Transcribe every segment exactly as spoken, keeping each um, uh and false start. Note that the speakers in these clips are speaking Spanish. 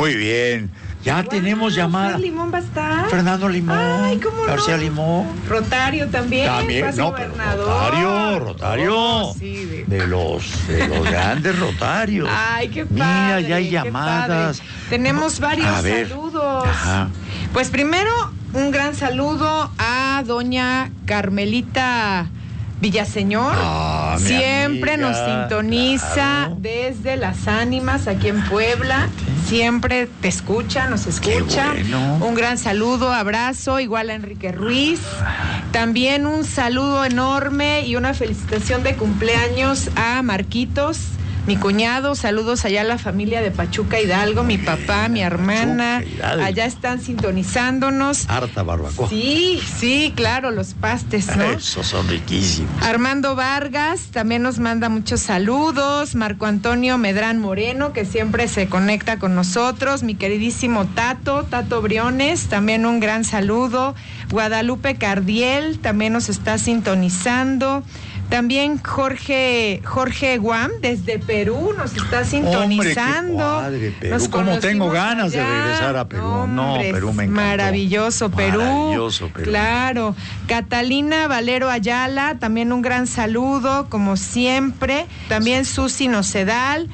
Muy bien. Ya wow, tenemos llamada. ¿Fer Limón va a estar? Fernando Limón. Ay, ¿cómo García no? Limón. Rotario también. También, no, pero Rotario, Rotario. Oh, sí, de... de los de los grandes Rotarios. Ay, qué padre. Mira, ya hay llamadas. Padre. Tenemos varios a ver. saludos. Ajá. Pues primero, un gran saludo a doña Carmelita Villaseñor, oh, siempre amiga, nos sintoniza claro. desde Las Ánimas, aquí en Puebla, sí. siempre te escucha, nos escucha. Bueno. Un gran saludo, abrazo, igual a Enrique Ruiz. También un saludo enorme y una felicitación de cumpleaños a Marquitos, mi cuñado. Saludos allá a la familia de Pachuca Hidalgo, mi papá, mi hermana, allá están sintonizándonos. Harta barbacoa. Sí, sí, claro, los pastes, ¿no? Esos son riquísimos. Armando Vargas también nos manda muchos saludos. Marco Antonio Medrán Moreno, que siempre se conecta con nosotros. Mi queridísimo Tato, Tato Briones, también un gran saludo. Guadalupe Cardiel también nos está sintonizando. También Jorge Jorge Guam desde Perú nos está sintonizando. Hombre, qué padre, Perú. ¿Cómo tengo ganas allá de regresar a Perú? Hombre, no, Perú me encantó. Maravilloso Perú. Maravilloso Perú. Claro. Catalina Valero Ayala, también un gran saludo, como siempre. También Susi Nocedal.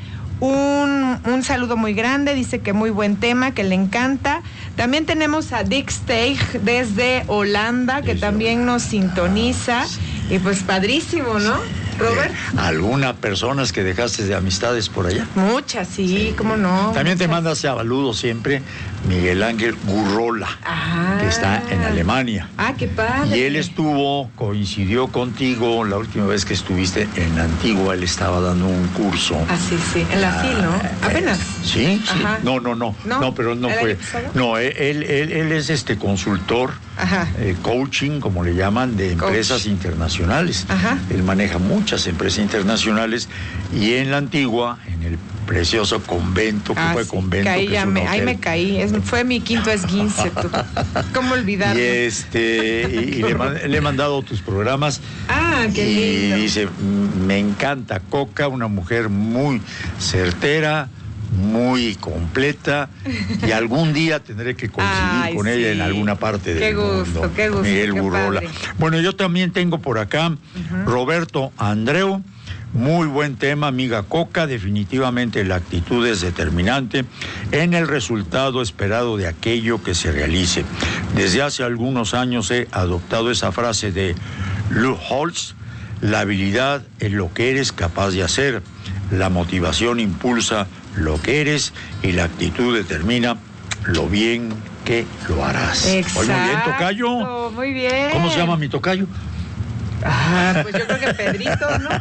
Un, un saludo muy grande, dice que muy buen tema, que le encanta. También tenemos a Dick Steig desde Holanda, que también nos sintoniza. Y pues padrísimo, ¿no, Robert? Eh, ¿Algunas personas que dejaste de amistades por allá? Muchas, sí, sí. ¿Cómo no? También muchas. Te manda saludos siempre Miguel Ángel Gurrola, ah. que está en Alemania. Ah, qué padre. Y él estuvo, coincidió contigo la última vez que estuviste en Antigua, él estaba dando un curso. Ah, sí, sí, en la ah, FIL, ¿no? Apenas. Eh, sí, sí. Ajá. No, no, no, no, no, pero no fue. No, él, él, él es este consultor, eh, coaching, como le llaman, de Coach. empresas internacionales. Ajá. Él maneja muchas empresas internacionales y en la Antigua, en el precioso convento, que ah, fue sí, convento. Caí, que es me, ahí me caí, es, fue mi quinto esguince. ¿Cómo olvidarlo? Y, este, y, y le, man, le he mandado tus programas. Ah, qué lindo. Y dice, me encanta Coca, una mujer muy certera, muy completa, y algún día tendré que coincidir Ay, con sí. ella en alguna parte qué del gusto, mundo. Qué gusto, Miguel qué Gurrola. Padre. Bueno, yo también tengo por acá uh-huh. Roberto Andreu. Muy buen tema, amiga Coca. Definitivamente la actitud es determinante en el resultado esperado de aquello que se realice. Desde hace algunos años he adoptado esa frase de Lou Holtz: la habilidad es lo que eres capaz de hacer, la motivación impulsa lo que eres y la actitud determina lo bien que lo harás. Exacto. Muy bien, tocayo. Muy bien. ¿Cómo se llama mi tocayo? Ah, pues yo creo que Pedrito, ¿no?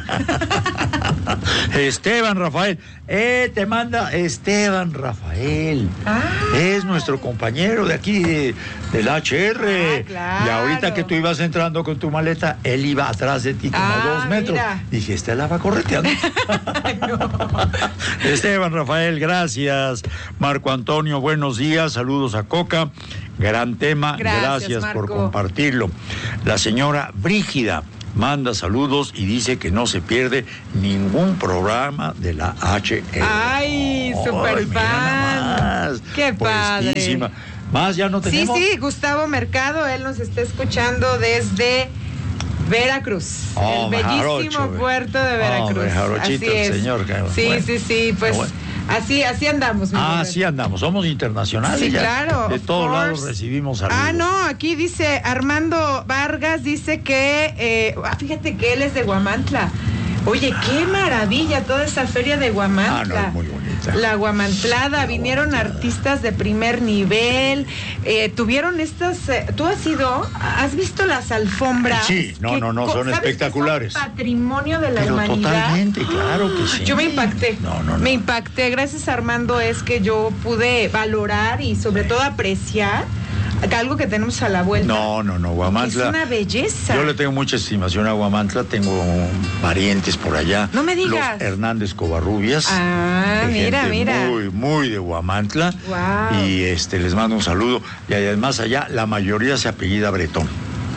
Esteban Rafael, eh, te manda Esteban Rafael. Ah. Es nuestro compañero de aquí, de, del H R. Ah, claro. Y ahorita que tú ibas entrando con tu maleta, él iba atrás de ti como ah, dos metros. Mira. Dije, este la va correteando. No. Esteban Rafael, gracias. Marco Antonio, buenos días, saludos a Coca. Gran tema, gracias, gracias por compartirlo. La señora Brígida manda saludos y dice que no se pierde ningún programa de la H R. ¡Ay, súper fan! ¡Qué padre! Más ya no tenemos. Sí, sí, Gustavo Mercado, él nos está escuchando desde Veracruz, oh, el bellísimo Jarocho, puerto de Veracruz. Oh, Jarochito, así es. El señor. Sí, bueno. sí, sí, pues... Bueno. Así, así andamos. Ah, así andamos, somos internacionales. Sí, ya. claro. De todos lados recibimos saludos. Ah, no, aquí dice Armando Vargas, dice que, eh, fíjate que él es de Huamantla. Oye, qué maravilla toda esa feria de Huamantla. Ah, no, es muy bonita. La Huamantlada, la vinieron Huamantlada. Artistas de primer nivel, eh, tuvieron estas, eh, ¿tú has ido? ¿Has visto las alfombras? Sí, no, no, no, son espectaculares. Son patrimonio de la Pero humanidad. Totalmente, claro que sí. Yo me impacté, no, no, no. me impacté, gracias Armando, es que yo pude valorar y sobre todo apreciar algo que tenemos a la vuelta. No, no, no, Huamantla. Es una belleza. Yo le tengo mucha estimación a Huamantla, tengo parientes por allá. No me digas. Los Hernández Covarrubias. Ah, mira, mira. Muy, muy de Huamantla. Wow. Y este, les mando un saludo. Y además allá la mayoría se apellida Bretón.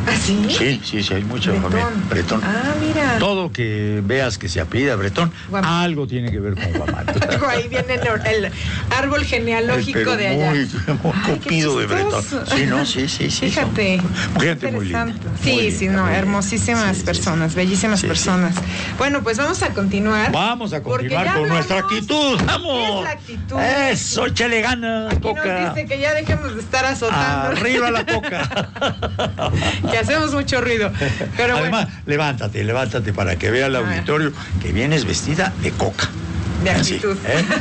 ¿Ah, sí? Sí, sí, sí, hay mucha Bretón. familia. Bretón. Ah, mira. Todo que veas que se apellida Bretón, Guam. algo tiene que ver con Guamán. Ahí viene el, el árbol genealógico Pero de allá. muy, muy Ay, copido de Bretón. Sí, no, sí, sí, sí. Fíjate. Son gente muy linda. Sí, muy sí, linda, no, muy hermosísimas sí, personas, sí, bellísimas sí, personas. Sí. Bueno, pues vamos a continuar. Vamos a continuar con hablamos, nuestra actitud. ¡Vamos! ¿Qué es la actitud? Eso, échale ganas, Aquí Coca. nos dice que ya dejemos de estar azotando. Arriba la Coca. Que hacemos mucho ruido. Pero Además, bueno. levántate, levántate para que vea el auditorio que vienes vestida de Coca. De actitud. Así, ¿eh?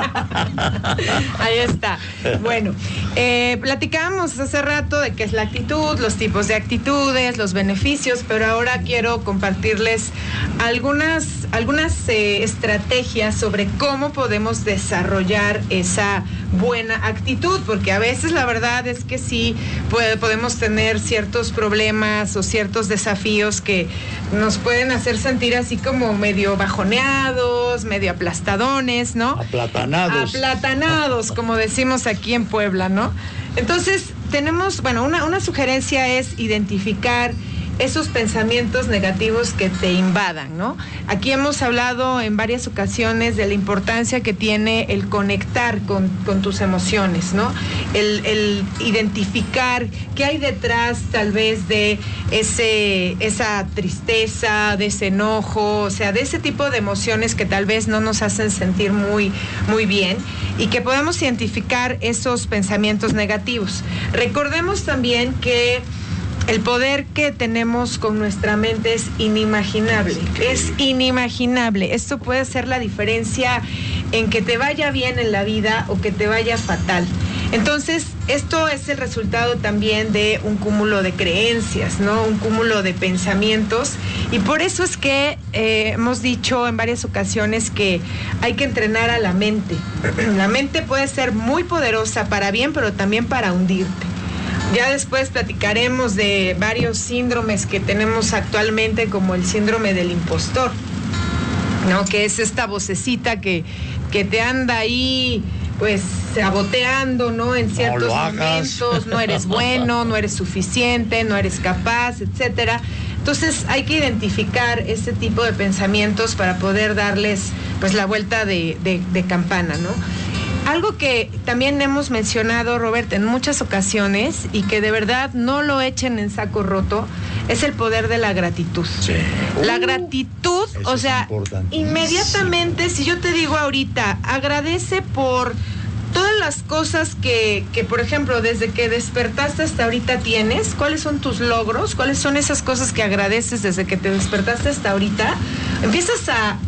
Ahí está. Bueno, eh, platicábamos hace rato de qué es la actitud, los tipos de actitudes, los beneficios, pero ahora quiero compartirles algunas, algunas eh, estrategias sobre cómo podemos desarrollar esa buena actitud, porque a veces la verdad es que sí puede, podemos tener ciertos problemas o ciertos desafíos que nos pueden hacer sentir así como medio bajoneados, medio aplastados, ¿no? Aplatanados. Aplatanados, como decimos aquí en Puebla, ¿no? Entonces, tenemos, bueno, una, una sugerencia es identificar esos pensamientos negativos que te invadan, ¿no? Aquí hemos hablado en varias ocasiones de la importancia que tiene el conectar con, con tus emociones, ¿no? El, el identificar qué hay detrás tal vez de ese, esa tristeza, de ese enojo, o sea, de ese tipo de emociones que tal vez no nos hacen sentir muy, muy bien y que podamos identificar esos pensamientos negativos. Recordemos también que el poder que tenemos con nuestra mente es inimaginable, es inimaginable. Esto puede ser la diferencia en que te vaya bien en la vida o que te vaya fatal. Entonces, esto es el resultado también de un cúmulo de creencias, ¿no? Un cúmulo de pensamientos. Y por eso es que eh, hemos dicho en varias ocasiones que hay que entrenar a la mente. La mente puede ser muy poderosa para bien, pero también para hundirte. Ya después platicaremos de varios síndromes que tenemos actualmente, como el síndrome del impostor, ¿no? Que es esta vocecita que, que te anda ahí, pues, saboteando, ¿no? En ciertos no momentos, no eres bueno, no eres suficiente, no eres capaz, etcétera. Entonces hay que identificar este tipo de pensamientos para poder darles, pues, la vuelta de, de, de campana, ¿no? Algo que también hemos mencionado, Robert, en muchas ocasiones y que de verdad no lo echen en saco roto, es el poder de la gratitud. Sí. La Uh, gratitud, o sea, inmediatamente, si yo te digo ahorita, agradece por todas las cosas que, que, por ejemplo, desde que despertaste hasta ahorita tienes, ¿cuáles son tus logros? ¿Cuáles son esas cosas que agradeces desde que te despertaste hasta ahorita? Empiezas a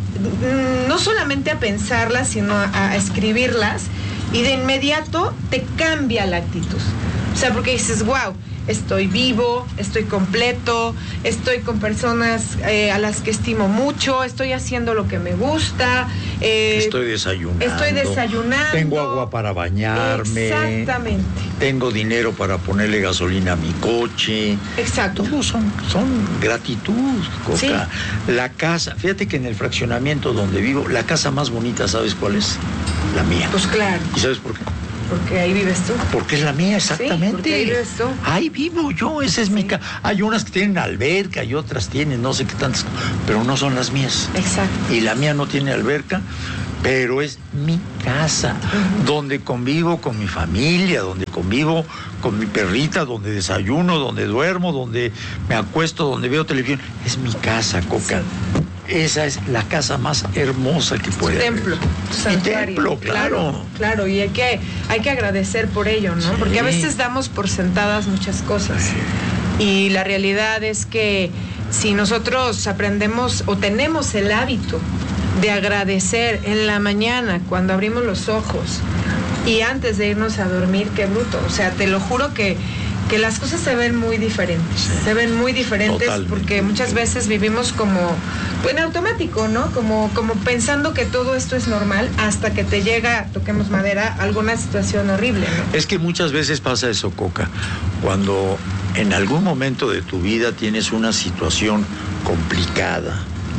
no solamente a pensarlas, sino a, a escribirlas, y de inmediato te cambia la actitud. O sea, porque dices, wow, estoy vivo, estoy completo, estoy con personas eh, a las que estimo mucho, estoy haciendo lo que me gusta. Eh, estoy desayunando. Estoy desayunando. Tengo agua para bañarme. Exactamente. Tengo dinero para ponerle gasolina a mi coche. Exacto. Todos son, son gratitud, Coca. Sí. La casa, fíjate que en el fraccionamiento donde vivo, la casa más bonita, ¿sabes cuál es? La mía. Pues claro. ¿Y sabes por qué? Porque ahí vives tú. Porque es la mía, exactamente. Sí, porque ahí vives tú. Ahí vivo yo, esa es sí. mi casa. Hay unas que tienen alberca y otras tienen no sé qué tantas, pero no son las mías. Exacto. Y la mía no tiene alberca, pero es mi casa, uh-huh. donde convivo con mi familia, donde convivo con mi perrita, donde desayuno, donde duermo, donde me acuesto, donde veo televisión. Es mi casa, Coca. Sí. Esa es la casa más hermosa que puede haber. Templo, santuario. Templo, claro. Claro, claro, y hay que, hay que agradecer por ello, ¿no? Sí. Porque a veces damos por sentadas muchas cosas. Sí. Y la realidad es que si nosotros aprendemos o tenemos el hábito de agradecer en la mañana cuando abrimos los ojos y antes de irnos a dormir, qué bruto. O sea, te lo juro que que las cosas se ven muy diferentes, sí. se ven muy diferentes. Totalmente. Porque muchas veces vivimos como en automático, ¿no? Como, como pensando que todo esto es normal hasta que te llega, toquemos madera, alguna situación horrible, ¿no? Es que muchas veces pasa eso, Coca, cuando en algún momento de tu vida tienes una situación complicada,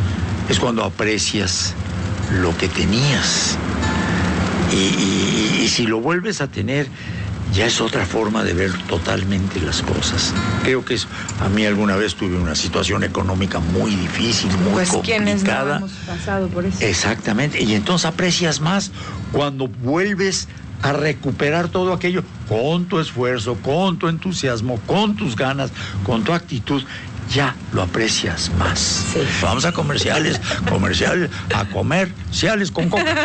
es cuando aprecias lo que tenías y, y, y si lo vuelves a tener ya es otra forma de ver totalmente las cosas. Creo que es, a mí alguna vez tuve una situación económica muy difícil, muy pues complicada. Quienes no hemos pasado por eso. Exactamente, y entonces aprecias más cuando vuelves a recuperar todo aquello con tu esfuerzo, con tu entusiasmo, con tus ganas, con tu actitud. Ya lo aprecias más. Sí. Vamos a comerciales, comerciales, a comer, ciales con coca.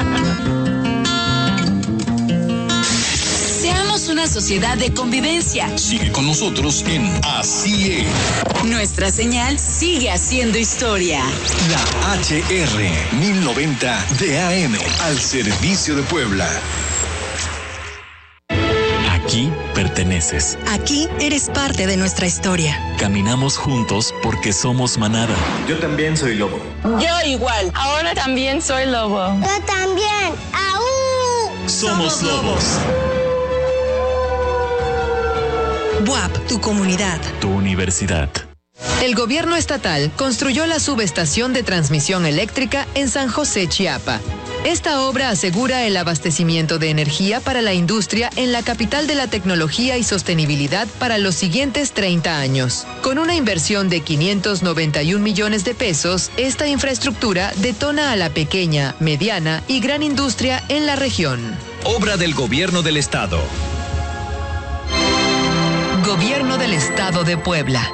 Seamos una sociedad de convivencia. Sigue con nosotros en Así es. Nuestra señal sigue haciendo historia. La H R mil noventa de A M al servicio de Puebla. Aquí perteneces. Aquí eres parte de nuestra historia. Caminamos juntos porque somos manada. Yo también soy lobo. Yo igual. Ahora también soy lobo. Yo también. ¡Aú! Somos lobos. B U A P, tu comunidad. Tu universidad. El gobierno estatal construyó la subestación de transmisión eléctrica en San José, Chiapa. Esta obra asegura el abastecimiento de energía para la industria en la capital de la tecnología y sostenibilidad para los siguientes treinta años. Con una inversión de quinientos noventa y un millones de pesos, esta infraestructura detona a la pequeña, mediana y gran industria en la región. Obra del Gobierno del Estado. Gobierno del Estado de Puebla.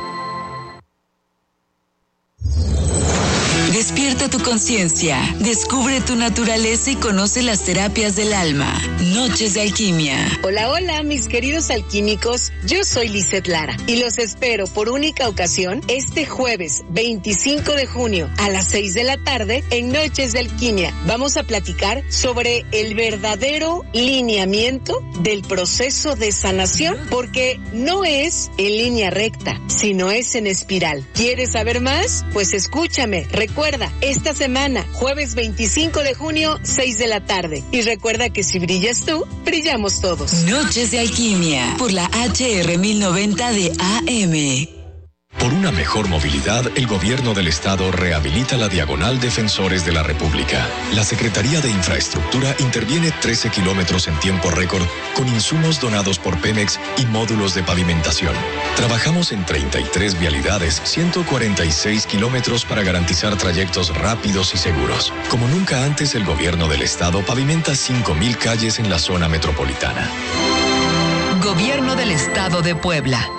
Despierta tu conciencia, descubre tu naturaleza y conoce las terapias del alma. Noches de Alquimia. Hola, hola, mis queridos alquímicos. Yo soy Lizeth Lara y los espero por única ocasión este jueves veinticinco de junio a las seis de la tarde en Noches de Alquimia. Vamos a platicar sobre el verdadero lineamiento del proceso de sanación, porque no es en línea recta, sino es en espiral. ¿Quieres saber más? Pues escúchame. Recuerda, esta semana, jueves veinticinco de junio, seis de la tarde. Y recuerda que si brillas tú, brillamos todos. Noches de Alquimia, por la H R mil noventa de A M. Por una mejor movilidad, el Gobierno del Estado rehabilita la Diagonal Defensores de la República. La Secretaría de Infraestructura interviene trece kilómetros en tiempo récord con insumos donados por Pemex y módulos de pavimentación. Trabajamos en treinta y tres vialidades, ciento cuarenta y seis kilómetros para garantizar trayectos rápidos y seguros. Como nunca antes, el Gobierno del Estado pavimenta cinco mil calles en la zona metropolitana. Gobierno del Estado de Puebla.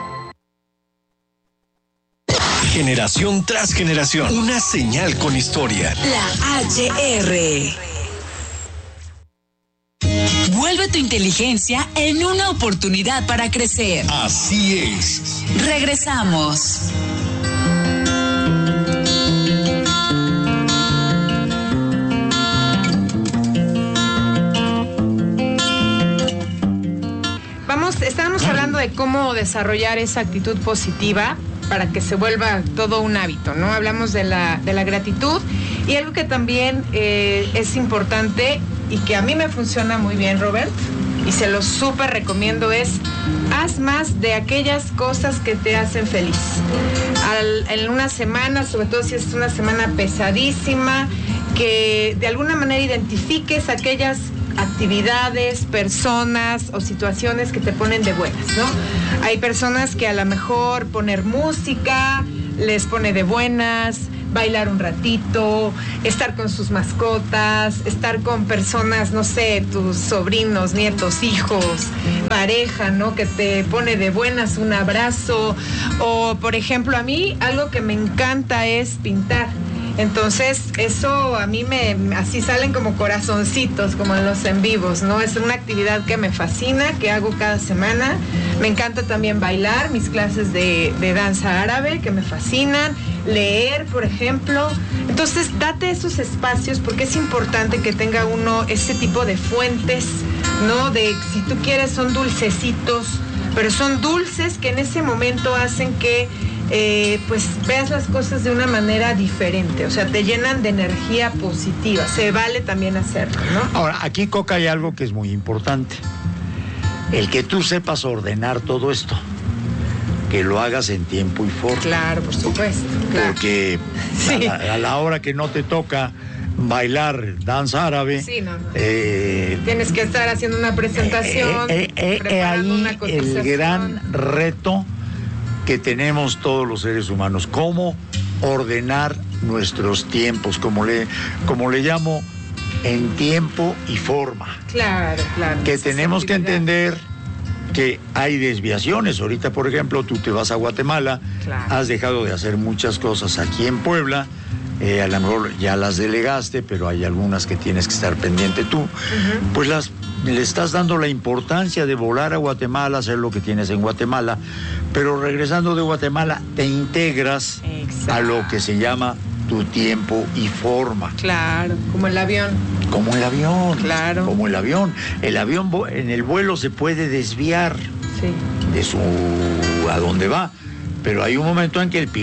Generación tras generación, una señal con historia. La H R. Vuelve tu inteligencia en una oportunidad para crecer. Así es. Regresamos. Vamos, estábamos hablando de cómo desarrollar esa actitud positiva para que se vuelva todo un hábito, ¿no? Hablamos de la, de la gratitud, y algo que también eh, es importante y que a mí me funciona muy bien, Robert, y se lo súper recomiendo, es haz más de aquellas cosas que te hacen feliz. Al, en una semana, sobre todo si es una semana pesadísima, que de alguna manera identifiques aquellas actividades, personas o situaciones que te ponen de buenas, ¿no? Hay personas que a lo mejor poner música les pone de buenas, bailar un ratito, estar con sus mascotas, estar con personas, no sé, tus sobrinos, nietos, hijos, pareja, ¿no? Que te pone de buenas, un abrazo. O, por ejemplo, a mí algo que me encanta es pintar. Entonces, eso a mí me, así salen como corazoncitos, como en los en vivos, ¿no? Es una actividad que me fascina, que hago cada semana. Me encanta también bailar, mis clases de, de danza árabe, que me fascinan. Leer, por ejemplo. Entonces, date esos espacios, porque es importante que tenga uno ese tipo de fuentes, ¿no? De, si tú quieres, son dulcecitos, pero son dulces que en ese momento hacen que Eh, pues veas las cosas de una manera diferente, o sea, te llenan de energía positiva, se vale también hacerlo, ¿no? Ahora, aquí, Coca, hay algo que es muy importante, el que tú sepas ordenar todo esto, que lo hagas en tiempo y forma. Claro, por supuesto, claro. Porque sí. a, la, a la hora que no te toca bailar danza árabe. Sí, no. Eh, Tienes que estar haciendo una presentación, eh, eh, eh, preparando ahí una cotización. el gran reto que tenemos todos los seres humanos, cómo ordenar nuestros tiempos, como le, como le llamo, en tiempo y forma. Claro, claro. Que tenemos que entender que hay desviaciones. Ahorita, por ejemplo, tú te vas a Guatemala, claro. Has dejado de hacer muchas cosas aquí en Puebla, eh, a lo mejor ya las delegaste, pero hay algunas que tienes que estar pendiente tú. Uh-huh. Pues las le estás dando la importancia de volar a Guatemala, hacer lo que tienes en Guatemala, pero regresando de Guatemala te integras Exacto. a lo que se llama tu tiempo y forma. Claro, como el avión. Como el avión. Claro. Como el avión. El avión en el vuelo se puede desviar sí. de su a dónde va, pero hay un momento en que el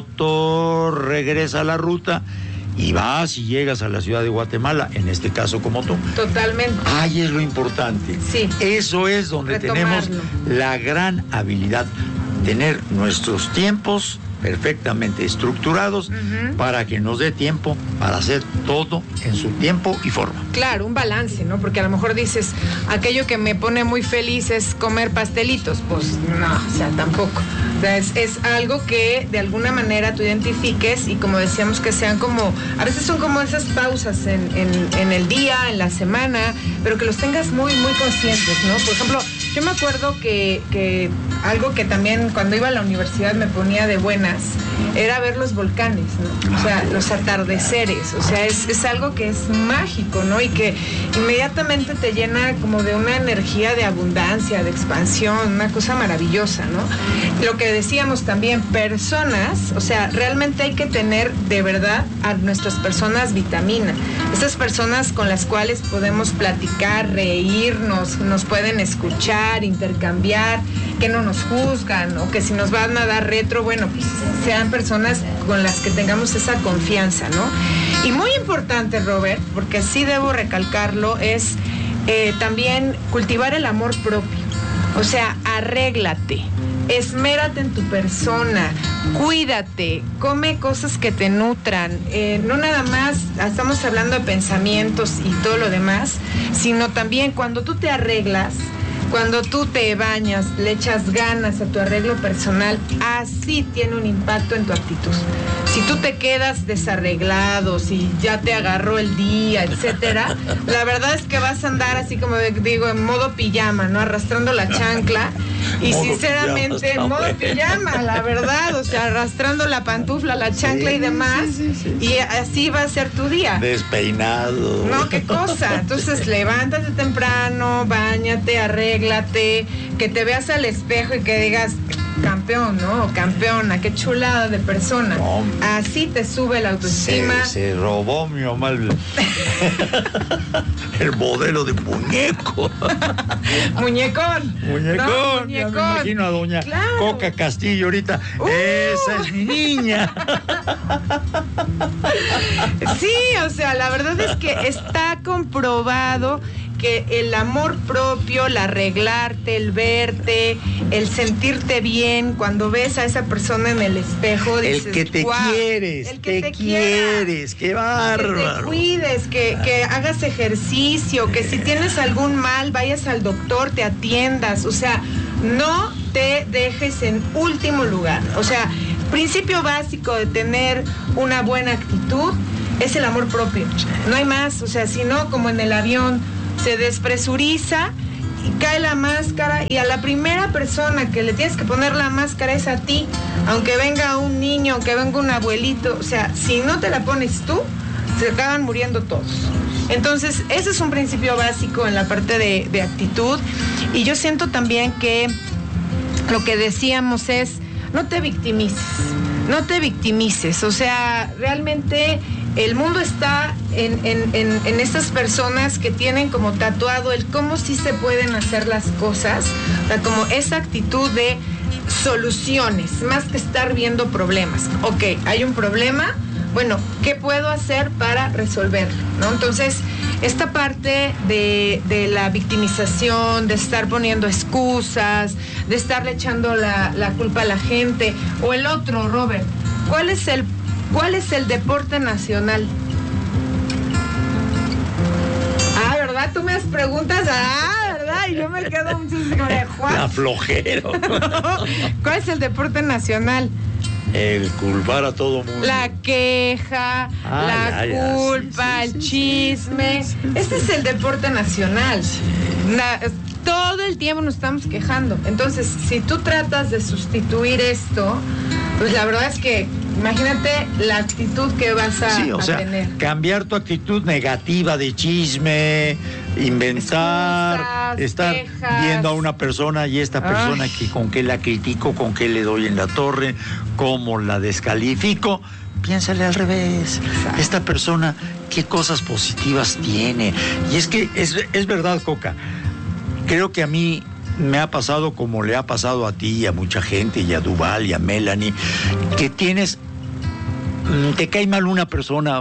piloto regresa a la ruta y vas y llegas a la ciudad de Guatemala, en este caso como tú. Totalmente. Ahí es lo importante. Sí. Eso es donde Retomarlo. tenemos la gran habilidad, tener nuestros tiempos perfectamente estructurados uh-huh. para que nos dé tiempo para hacer todo en su tiempo y forma. Claro, un balance, ¿no? Porque a lo mejor dices, aquello que me pone muy feliz es comer pastelitos. Pues no, o sea, tampoco. O sea, es, es algo que de alguna manera tú identifiques y como decíamos que sean como, a veces son como esas pausas en, en, en el día, en la semana, pero que los tengas muy, muy conscientes, ¿no? Por ejemplo, yo me acuerdo que, que algo que también cuando iba a la universidad me ponía de buenas era ver los volcanes, ¿no? O sea, los atardeceres, o sea, es, es algo que es mágico, ¿no? Y que inmediatamente te llena como de una energía de abundancia, de expansión, una cosa maravillosa, ¿no? Lo que decíamos también, personas, o sea, realmente hay que tener de verdad a nuestras personas vitamina, esas personas con las cuales podemos platicar, reírnos, nos pueden escuchar, intercambiar, que no nos juzgan o que si nos van a dar retro, bueno, pues sean personas con las que tengamos esa confianza, ¿no? Y muy importante, Robert, porque sí debo recalcarlo, es eh, también cultivar el amor propio. O sea, arréglate, esmérate en tu persona, cuídate, come cosas que te nutran, eh, no nada más estamos hablando de pensamientos y todo lo demás, sino también cuando tú te arreglas, cuando tú te bañas, le echas ganas a tu arreglo personal, así tiene un impacto en tu actitud. Si tú te quedas desarreglado, si ya te agarró el día, etcétera, la verdad es que vas a andar así como digo, en modo pijama, ¿no? Arrastrando la chancla. Y modo sinceramente, pijama, en modo bueno. pijama, la verdad, o sea, arrastrando la pantufla, la chancla sí, y demás, sí, sí, sí. Y así va a ser tu día. Despeinado. No, qué cosa. Entonces, levántate temprano, báñate, arréglate, que te veas al espejo y que digas, campeón, ¿no? Campeona, qué chulada de persona. No, así te sube la autoestima. Se, se robó mi mamá el, el modelo de muñeco. Muñecón. Muñecón. No, muñecón. Ya me imagino a doña claro. Coca Castillo ahorita. Uh. Esa es mi niña. Sí, o sea, la verdad es que está comprobado que el amor propio, el arreglarte, el verte, el sentirte bien, cuando ves a esa persona en el espejo, dices, el que te wow, quieres, el que te, te quieres, qué bárbaro. Que te cuides, que, que hagas ejercicio, que si tienes algún mal, vayas al doctor, te atiendas, o sea, no te dejes en último lugar. O sea, principio básico de tener una buena actitud es el amor propio, no hay más, o sea, si no, como en el avión, se despresuriza y cae la máscara y a la primera persona que le tienes que poner la máscara es a ti, aunque venga un niño, aunque venga un abuelito, o sea, si no te la pones tú, se acaban muriendo todos. Entonces, ese es un principio básico en la parte de, de actitud y yo siento también que lo que decíamos es, no te victimices, no te victimices, o sea, realmente el mundo está en, en, en, en estas personas que tienen como tatuado el cómo sí se pueden hacer las cosas, o sea, como esa actitud de soluciones, más que estar viendo problemas. Ok, hay un problema, bueno, ¿qué puedo hacer para resolverlo? ¿No? Entonces, esta parte de, de la victimización, de estar poniendo excusas, de estarle echando la, la culpa a la gente, o el otro, Robert, ¿cuál es el ¿Cuál es el deporte nacional? ¿verdad? Tú me haces preguntas, ah, ¿verdad? Y yo me quedo muchísimo de Juan. La flojero. ¿Cuál es el deporte nacional? El culpar a todo mundo. La queja, ah, la ya, culpa, ya, sí, sí, el chisme. Sí, sí, sí, este sí. es el deporte nacional. Sí. La, todo el tiempo nos estamos quejando. Entonces, si tú tratas de sustituir esto, pues la verdad es que imagínate la actitud que vas a, sí, o a sea, tener. Cambiar tu actitud negativa de chisme, inventar, excusas, estar quejas. Viendo a una persona y esta persona que con qué la critico, con qué le doy en la torre, cómo la descalifico. Piénsale al revés. Exacto. Esta persona, ¿qué cosas positivas tiene? Y es que es, es verdad, Coca. Creo que a mí me ha pasado como le ha pasado a ti y a mucha gente, y a Duval y a Melanie, que tienes, te cae mal una persona,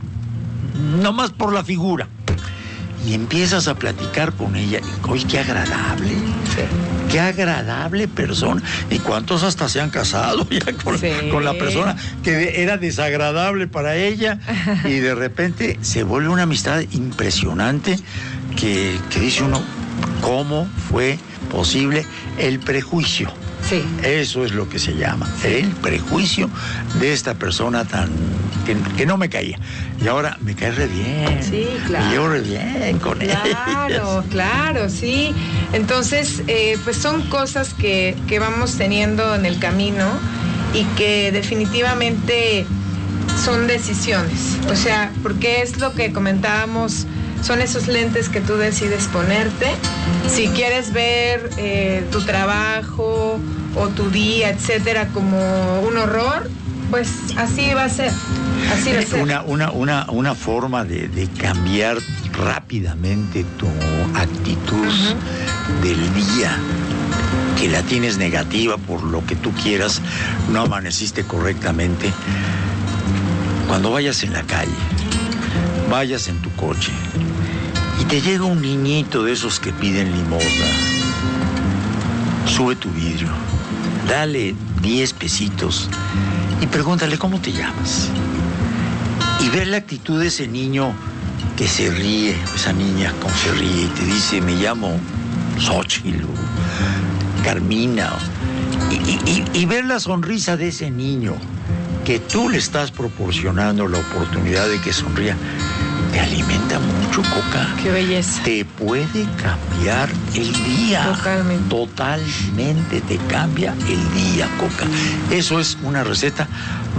nomás por la figura, y empiezas a platicar con ella, y oye, qué agradable, sí. qué agradable persona, y cuántos hasta se han casado ya con, sí. con la persona que era desagradable para ella, y de repente se vuelve una amistad impresionante, que, que dice uno, ¿cómo fue posible el prejuicio? Sí. Eso es lo que se llama, sí. el prejuicio de esta persona tan que, que no me caía. Y ahora me cae re bien. Sí, claro. Me llevo re bien con claro, ella. Claro, claro, sí. Entonces, eh, pues son cosas que, que vamos teniendo en el camino y que definitivamente son decisiones. O sea, porque es lo que comentábamos. Son esos lentes que tú decides ponerte. Si quieres ver eh, tu trabajo o tu día, etcétera, como un horror, pues así va a ser. Así va a ser. Una, una, una, una forma de, de cambiar rápidamente tu actitud uh-huh. del día, que la tienes negativa por lo que tú quieras, no amaneciste correctamente. Cuando vayas en la calle, vayas en tu coche y te llega un niñito de esos que piden limosna, sube tu vidrio, dale diez pesitos y pregúntale cómo te llamas. Y ver la actitud de ese niño que se ríe, esa niña como se ríe y te dice, me llamo Xochitl, Carmina, y, y, y ver la sonrisa de ese niño que tú le estás proporcionando la oportunidad de que sonría, te alimenta mucho, Coca. Qué belleza. Te puede cambiar el día. Totalmente. Totalmente te cambia el día, Coca. Eso es una receta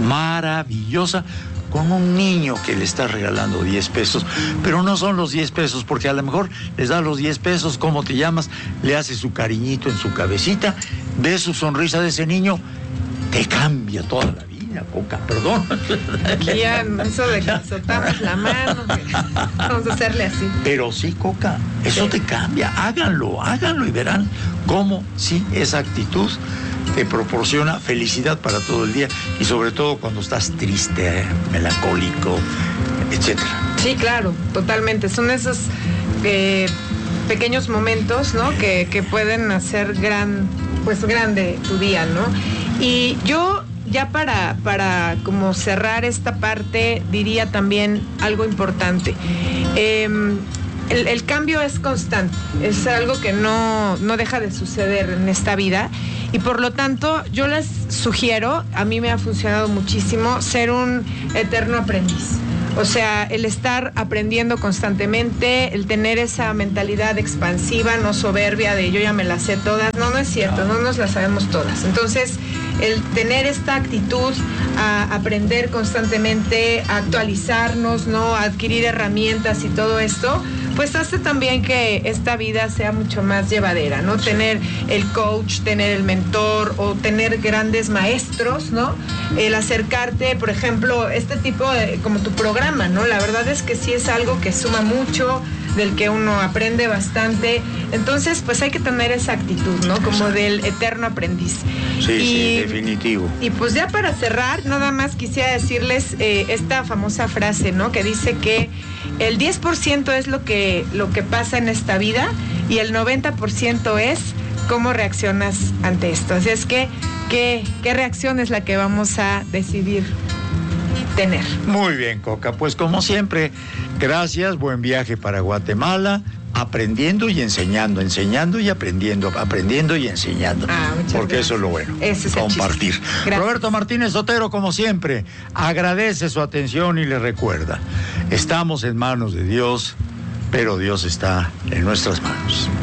maravillosa con un niño que le está regalando diez pesos, pero no son los diez pesos, porque a lo mejor les da los diez pesos, ¿cómo te llamas? Le hace su cariñito en su cabecita, ves su sonrisa de ese niño, te cambia toda la vida. Coca, perdón. Aquí ya, eso de que soltamos la mano, vamos a hacerle así. Pero sí, Coca, eso sí. te cambia. Háganlo, háganlo y verán cómo sí esa actitud te proporciona felicidad para todo el día y sobre todo cuando estás triste, eh, melancólico, etcétera. Sí, claro, totalmente. Son esos eh, pequeños momentos, ¿no? Que, que pueden hacer gran, pues grande tu día, ¿no? Y yo ya para, para como cerrar esta parte, diría también algo importante. Eh, el, el cambio es constante, es algo que no, no deja de suceder en esta vida y por lo tanto yo les sugiero, a mí me ha funcionado muchísimo, ser un eterno aprendiz. O sea, el estar aprendiendo constantemente, el tener esa mentalidad expansiva, no soberbia de yo ya me las sé todas. No, no es cierto, no nos las sabemos todas. Entonces, el tener esta actitud a aprender constantemente, a actualizarnos, ¿no? A adquirir herramientas y todo esto, pues hace también que esta vida sea mucho más llevadera, ¿no? Tener el coach, tener el mentor o tener grandes maestros, ¿no? El acercarte, por ejemplo, este tipo de, como tu programa, ¿no? La verdad es que sí es algo que suma mucho, del que uno aprende bastante. Entonces, pues hay que tener esa actitud, ¿no? Como Exacto. del eterno aprendiz. Sí, y, sí, definitivo. Y pues ya para cerrar, nada más quisiera decirles eh, esta famosa frase, ¿no? Que dice que el diez por ciento es lo que, lo que pasa en esta vida y el noventa por ciento es cómo reaccionas ante esto. Así es que, ¿qué, qué reacción es la que vamos a decidir tener? Muy bien, Coca. Pues como siempre, gracias, buen viaje para Guatemala, aprendiendo y enseñando, enseñando y aprendiendo, aprendiendo y enseñando. Ah, porque gracias. eso es lo bueno, Ese es compartir. Roberto Martínez Otero, como siempre, agradece su atención y le recuerda, estamos en manos de Dios, pero Dios está en nuestras manos.